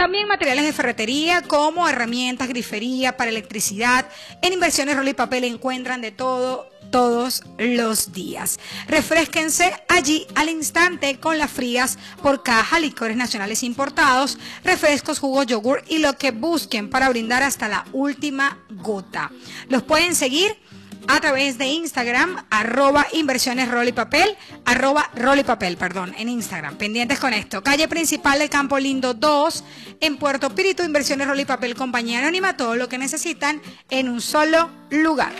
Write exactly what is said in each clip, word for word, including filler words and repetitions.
También materiales de ferretería como herramientas, grifería para electricidad. En Inversiones Rol y Papel encuentran de todo todos los días. Refrésquense allí al instante con las frías por caja, licores nacionales importados, refrescos, jugos, yogur y lo que busquen para brindar hasta la última gota. Los pueden seguir a través de Instagram, arroba Inversiones Rol y Papel, arroba Rol y Papel, perdón, en Instagram. Pendientes con esto. Calle principal de Campo Lindo dos, en Puerto Píritu, Inversiones Rol y Papel, compañía anónima, todo lo que necesitan en un solo lugar.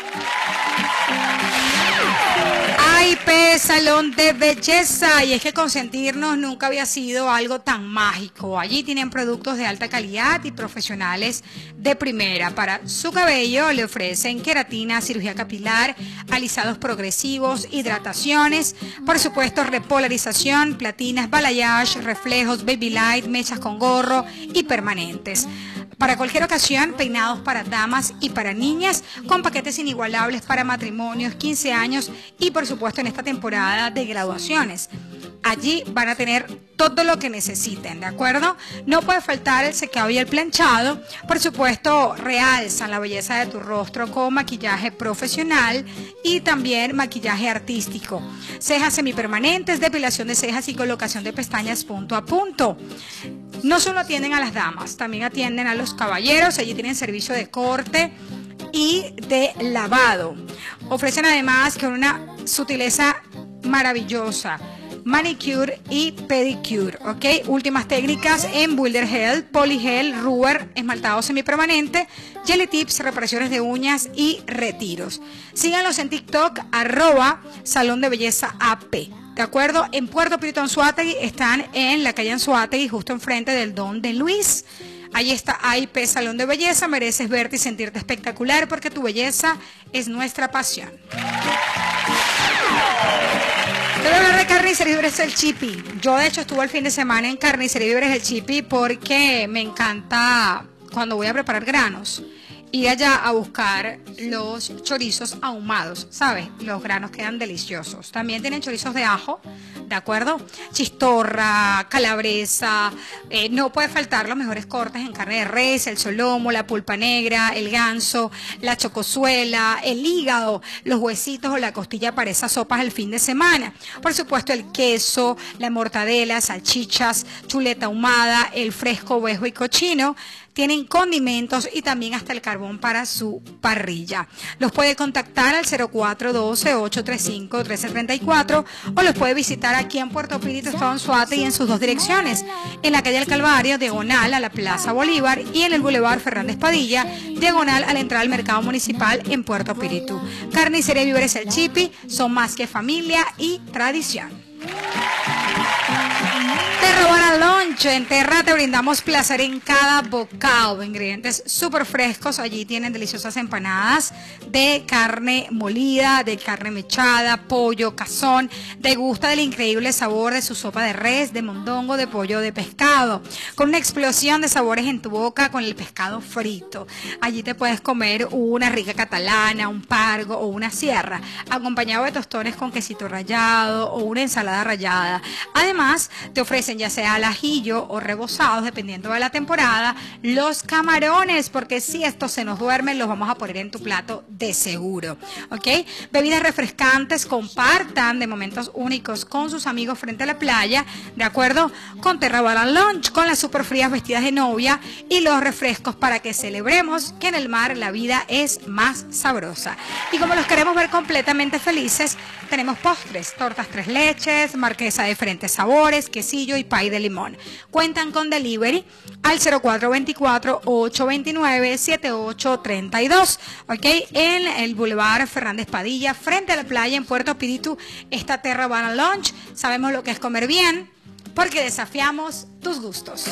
A y P Salón de Belleza, y es que consentirnos nunca había sido algo tan mágico. Allí tienen productos de alta calidad y profesionales de primera. Para su cabello le ofrecen queratina, cirugía capilar, alisados progresivos, hidrataciones, por supuesto repolarización, platinas, balayage, reflejos, baby light, mechas con gorro y permanentes. Para cualquier ocasión, peinados para damas y para niñas, con paquetes inigualables para matrimonios, quince años y por supuesto en esta temporada de graduaciones. Allí van a tener todo lo que necesiten, ¿de acuerdo? No puede faltar el secado y el planchado. Por supuesto, realzan la belleza de tu rostro con maquillaje profesional y también maquillaje artístico. Cejas semipermanentes, depilación de cejas y colocación de pestañas punto a punto. No solo atienden a las damas, también atienden a los caballeros. Allí tienen servicio de corte y de lavado. Ofrecen además con una sutileza maravillosa manicure y pedicure, ¿ok? Últimas técnicas en Builder Gel, Polygel, Ruber, esmaltado semipermanente, Jelly Tips, reparaciones de uñas y retiros. Síganlos en TikTok, arroba Salón de Belleza A P. ¿De acuerdo? En Puerto Píritu, Anzoátegui, están en la calle Anzoátegui, justo enfrente del Don de Luis. Ahí está A y P Salón de Belleza. Mereces verte y sentirte espectacular porque tu belleza es nuestra pasión. Quiero hablar de Carnicería y Víveres El Chipi. Yo de hecho estuve el fin de semana en Carnicería y Víveres El Chipi porque me encanta cuando voy a preparar granos ir allá a buscar los chorizos ahumados, ¿sabes? Los granos quedan deliciosos. También tienen chorizos de ajo, ¿de acuerdo? Chistorra, calabresa, eh, no puede faltar los mejores cortes en carne de res, el solomo, la pulpa negra, el ganso, la chocosuela, el hígado, los huesitos o la costilla para esas sopas el fin de semana. Por supuesto el queso, la mortadela, salchichas, chuleta ahumada, el fresco, ovejo y cochino. Tienen condimentos y también hasta el carbón para su parrilla. Los puede contactar al cero cuatro uno dos, ocho tres cinco, uno tres tres cuatro o los puede visitar aquí en Puerto Píritu, Estado Anzoátegui, en sus dos direcciones, en la calle del Calvario, diagonal a la Plaza Bolívar, y en el Boulevard Fernández Padilla, diagonal a la entrada al Mercado Municipal en Puerto Píritu. Carnicería y Víveres El Chipi son más que familia y tradición. Terra Buena Lunch. En Terra te brindamos placer en cada bocado. Ingredientes súper frescos. Allí tienen deliciosas empanadas de carne molida, de carne mechada, pollo, cazón. Degusta del increíble sabor de su sopa de res, de mondongo, de pollo, de pescado. Con una explosión de sabores en tu boca con el pescado frito. Allí te puedes comer una rica catalana, un pargo o una sierra, acompañado de tostones con quesito rallado o una ensalada rallada. Además, te ofrecen ya sea al ajillo o rebozados, dependiendo de la temporada, los camarones, porque si estos se nos duermen, los vamos a poner en tu plato de seguro, ¿ok? Bebidas refrescantes, compartan de momentos únicos con sus amigos frente a la playa, ¿de acuerdo? Con Terra Buena Lunch, con las super frías vestidas de novia y los refrescos para que celebremos que en el mar la vida es más sabrosa. Y como los queremos ver completamente felices, tenemos postres, tortas tres leches, marquesa de diferentes sabores, quesillo y pay de limón. Cuentan con delivery al cero cuatro dos cuatro, ocho dos nueve, siete ocho tres dos, ¿ok? En el Boulevard Fernández Padilla, frente a la playa en Puerto Píritu, está Terra Buena Lunch. Sabemos lo que es comer bien, porque desafiamos tus gustos.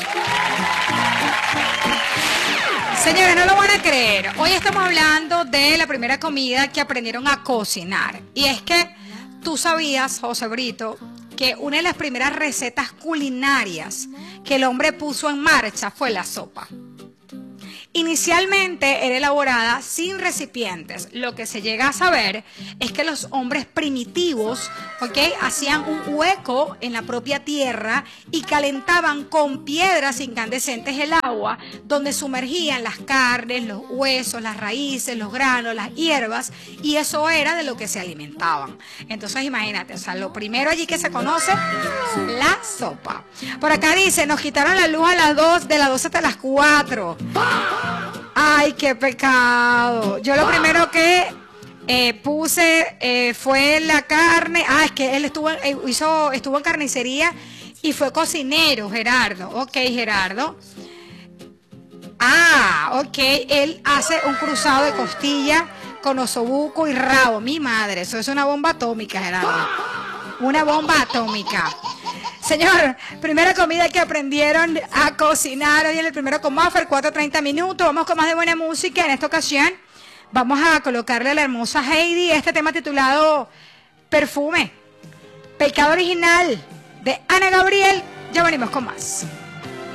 Señores, no lo van a creer. Hoy estamos hablando de la primera comida que aprendieron a cocinar. Y es que tú sabías, José Brito, que una de las primeras recetas culinarias que el hombre puso en marcha fue la sopa. Inicialmente era elaborada sin recipientes. Lo que se llega a saber es que los hombres primitivos, ¿ok?, hacían un hueco en la propia tierra y calentaban con piedras incandescentes el agua, donde sumergían las carnes, los huesos, las raíces, los granos, las hierbas, y eso era de lo que se alimentaban. Entonces imagínate, o sea, lo primero allí que se conoce, la sopa. Por acá dice, nos quitaron la luz a las dos, de las dos hasta las cuatro. Ay, qué pecado. Yo lo primero que eh, puse eh, fue la carne. Ah, es que él estuvo, eh, hizo, estuvo en carnicería y fue cocinero, Gerardo. Ok, Gerardo. Ah, ok, él hace un cruzado de costilla con osobuco y rabo. Mi madre, eso es una bomba atómica, Gerardo. Una bomba atómica. Señor, primera comida que aprendieron a cocinar hoy en el primero con Maffer, cuatro treinta minutos. Vamos con más de buena música. En esta ocasión vamos a colocarle a la hermosa Heidi este tema titulado Perfume. Pecado original de Ana Gabriel. Ya venimos con más.